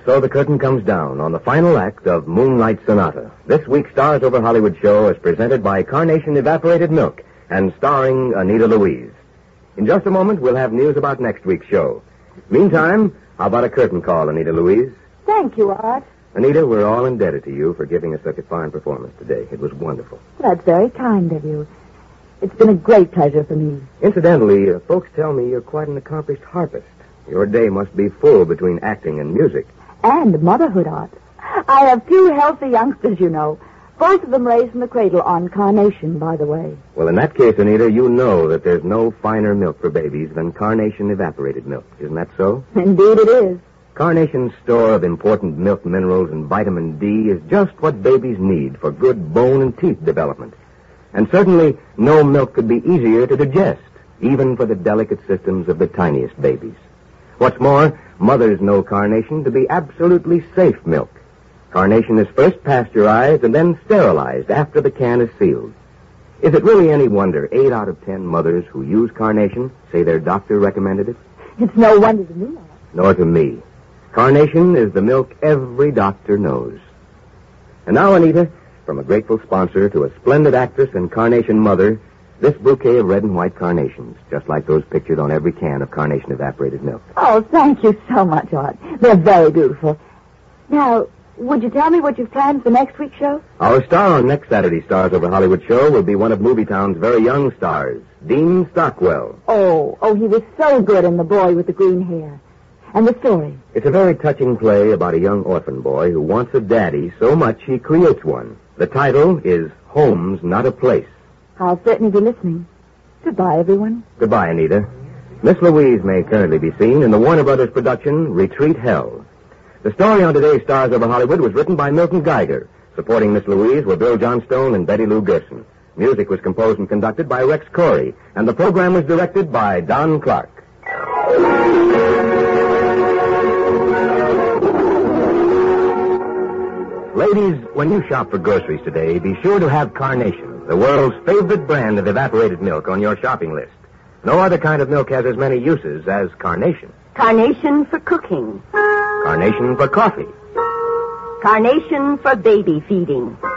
so the curtain comes down on the final act of Moonlight Sonata. This week's Stars Over Hollywood show is presented by Carnation Evaporated Milk and starring Anita Louise. In just a moment, we'll have news about next week's show. Meantime, how about a curtain call, Anita Louise? Thank you, Art. Anita, we're all indebted to you for giving us such a fine performance today. It was wonderful. Well, that's very kind of you. It's been a great pleasure for me. Incidentally, folks tell me you're quite an accomplished harpist. Your day must be full between acting and music. And motherhood, Art. I have 2 healthy youngsters, you know. Both of them raised in the cradle on Carnation, by the way. Well, in that case, Anita, you know that there's no finer milk for babies than Carnation Evaporated Milk. Isn't that so? Indeed it is. Carnation's store of important milk minerals and vitamin D is just what babies need for good bone and teeth development. And certainly, no milk could be easier to digest, even for the delicate systems of the tiniest babies. What's more, mothers know Carnation to be absolutely safe milk. Carnation is first pasteurized and then sterilized after the can is sealed. Is it really any wonder 8 out of 10 mothers who use Carnation say their doctor recommended it? It's no wonder to me, Art. Nor to me. Carnation is the milk every doctor knows. And now, Anita, from a grateful sponsor to a splendid actress and Carnation mother, this bouquet of red and white carnations, just like those pictured on every can of Carnation Evaporated Milk. Oh, thank you so much, Art. They're very beautiful. Now, would you tell me what you've planned for next week's show? Our star on next Saturday's Stars Over Hollywood show will be one of Movietown's very young stars, Dean Stockwell. Oh, he was so good in The Boy with the Green Hair. And the story? It's a very touching play about a young orphan boy who wants a daddy so much he creates one. The title is Home's Not a Place. I'll certainly be listening. Goodbye, everyone. Goodbye, Anita. Miss Louise may currently be seen in the Warner Brothers production, Retreat Hell. The story on today's Stars Over Hollywood was written by Milton Geiger. Supporting Miss Louise were Bill Johnstone and Betty Lou Gerson. Music was composed and conducted by Rex Corey, and the program was directed by Don Clark. Ladies, when you shop for groceries today, be sure to have Carnation, the world's favorite brand of evaporated milk, on your shopping list. No other kind of milk has as many uses as Carnation. Carnation for cooking. Carnation for coffee. Carnation for baby feeding.